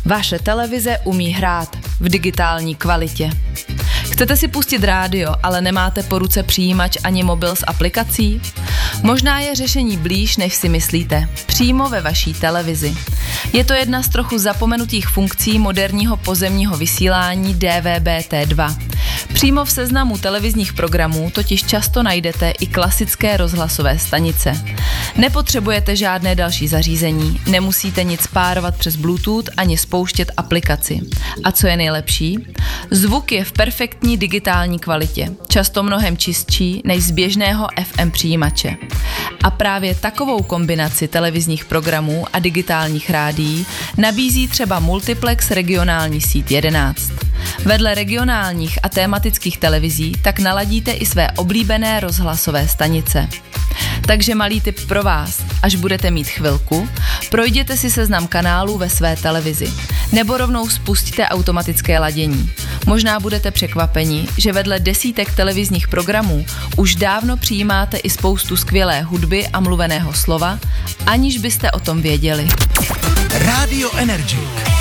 Vaše televize umí hrát v digitální kvalitě. Chcete si pustit rádio, ale nemáte po ruce přijímač ani mobil s aplikací? Možná je řešení blíž, než si myslíte. Přímo ve vaší televizi. Je to jedna z trochu zapomenutých funkcí moderního pozemního vysílání DVB-T2. Přímo v seznamu televizních programů totiž často najdete i klasické rozhlasové stanice. Nepotřebujete žádné další zařízení, nemusíte nic párovat přes Bluetooth ani spouštět aplikaci. A co je nejlepší? Zvuk je v perfektní digitální kvalitě, často mnohem čistší než z běžného FM přijímače. A právě takovou kombinaci televizních programů a digitálních rádií nabízí třeba Multiplex regionální síť 11. Vedle regionálních a tematických televizí tak naladíte i své oblíbené rozhlasové stanice. Takže malý tip pro vás, až budete mít chvilku, projděte si seznam kanálů ve své televizi, nebo rovnou spustíte automatické ladění. Možná budete překvapeni, že vedle desítek televizních programů už dávno přijímáte i spoustu skvělé hudby a mluveného slova, aniž byste o tom věděli. Radio Energy.